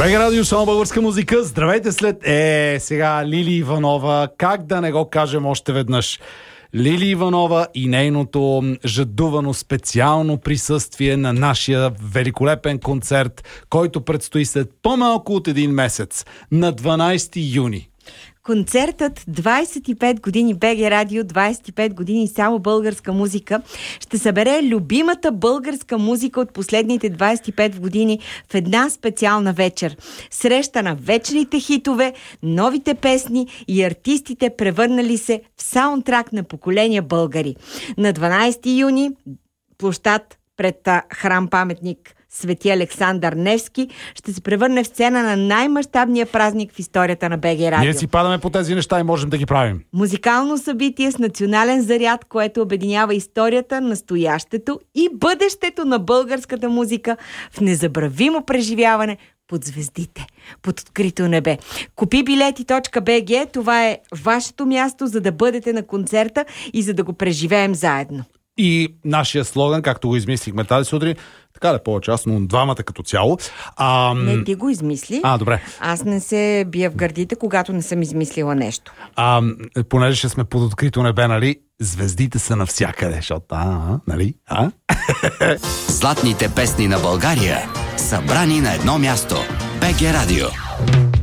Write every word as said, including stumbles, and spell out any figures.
БГ Радио, само българска музика. Здравейте след... Е, сега Лили Иванова. Как да не го кажем още веднъж? Лили Иванова и нейното жадувано специално присъствие на нашия великолепен концерт, който предстои след по-малко от един месец, на дванайсети юни. Концертът двайсет и пет години БГ Радио, двайсет и пет години само българска музика ще събере любимата българска музика от последните двайсет и пет години в една специална вечер. Среща на вечните хитове, новите песни и артистите, превърнали се в саундтрак на поколения българи. На дванайсети юни площад пред храм паметник Свети Александър Невски ще се превърне в сцена на най-мащабния празник в историята на БГ Радио. Ние си падаме по тези неща и можем да ги правим. Музикално събитие с национален заряд, което обединява историята, настоящето и бъдещето на българската музика в незабравимо преживяване под звездите, под открито небе. Купи билети точка би джи, това е вашето място, за да бъдете на концерта и за да го преживеем заедно. И нашия слоган, както го измислихме тази сутрин, така да е по-частно от двамата като цяло. А, не, ти го измисли. А, добре. Аз не се бия в гърдите, когато не съм измислила нещо. А, понеже ще сме под открито небе, нали? Звездите са навсякъде, защото, а, нали? А? Златните песни на България, събрани на едно място. БГ Радио.